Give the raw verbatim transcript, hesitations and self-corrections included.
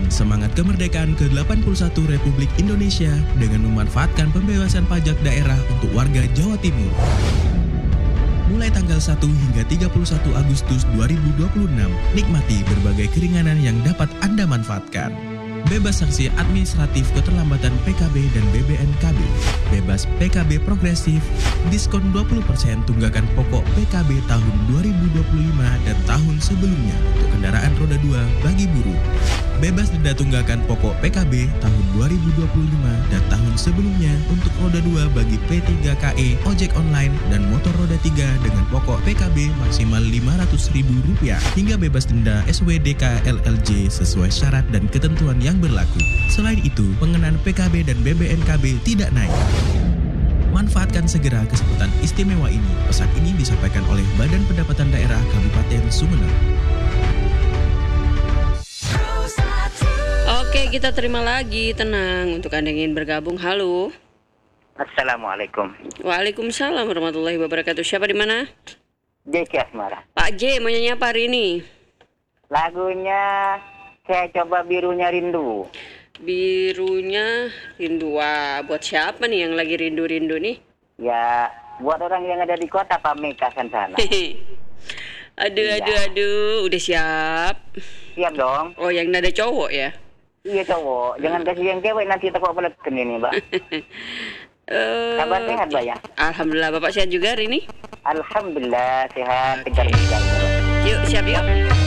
menunjukkan semangat kemerdekaan ke delapan puluh satu Republik Indonesia dengan memanfaatkan pembebasan pajak daerah untuk warga Jawa Timur. Mulai tanggal satu hingga tiga puluh satu Agustus dua ribu dua puluh enam, nikmati berbagai keringanan yang dapat Anda manfaatkan. Bebas sanksi administratif keterlambatan P K B dan B B N K B. Bebas P K B progresif, diskon dua puluh persen tunggakan pokok P K B tahun dua ribu dua puluh lima dan tahun sebelumnya untuk kendaraan roda dua bagi buruh. Bebas denda tunggakan pokok P K B tahun dua ribu dua puluh lima dan tahun sebelumnya untuk roda dua bagi P tiga K E, ojek online, dan motor roda tiga dengan pokok P K B maksimal lima ratus ribu rupiah hingga bebas denda S W D K L L J sesuai syarat dan ketentuan yang berlaku. Selain itu, pengenaan P K B dan B B N K B tidak naik. Manfaatkan segera kesempatan istimewa ini. Pesan ini disampaikan oleh Badan Pendapatan Daerah Kabupaten Sumeneb. Oke, kita terima lagi. Tenang, untuk Anda yang ingin bergabung. Halo. Assalamualaikum. Waalaikumsalam warahmatullahi wabarakatuh. Siapa di mana? Jeki Asmara. Pak J, mau nyanyi apa hari ini? Lagunya saya coba Birunya Rindu. Birunya Rindu. Wah, buat siapa nih yang lagi rindu-rindu nih? Ya, buat orang yang ada di kota Pamekasan sana. Aduh, Iya. aduh, aduh. Udah siap? Siap dong. Oh, yang nada cowok ya? Iya cowok. Jangan kasih yang cewek nanti tekok beleken ini, Mbak. Eh, Kabar sehat, Mbak ya? Alhamdulillah, Bapak sehat juga hari ini? Alhamdulillah sehat, tegar tegar. Yuk, siap yuk.